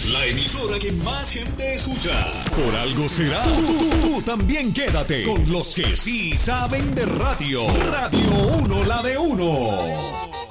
La emisora que más gente escucha. Por algo será. Tú también quédate con los que sí saben de radio. Radio 1, la de uno.